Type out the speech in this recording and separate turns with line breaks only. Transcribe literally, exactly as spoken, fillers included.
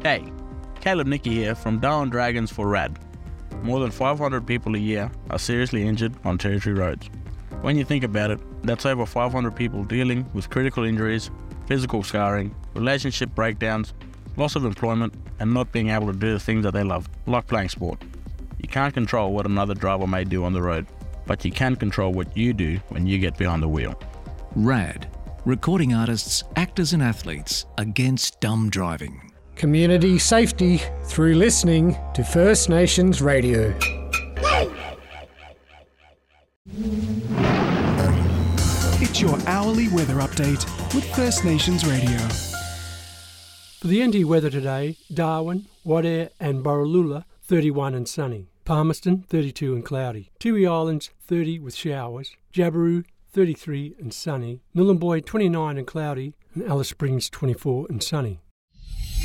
Hey, Caleb Nicky here from Darwin Dragons for R A D. More than five hundred people a year are seriously injured on Territory roads. When you think about it, that's over five hundred people dealing with critical injuries, physical scarring, relationship breakdowns, loss of employment, and not being able to do the things that they love, like playing sport. You can't control what another driver may do on the road, but you can control what you do when you get behind the wheel.
R A D. Recording artists, actors and athletes against dumb driving.
Community safety through listening to First Nations Radio.
It's your hourly weather update with First Nations Radio.
For the N T weather today, Darwin, Wadeye and Borroloola, thirty-one and sunny. Palmerston, thirty-two and cloudy. Tiwi Islands, thirty with showers. Jabiru, thirty-three and sunny. Nhulunbuy, twenty-nine and cloudy. And Alice Springs, twenty-four and sunny.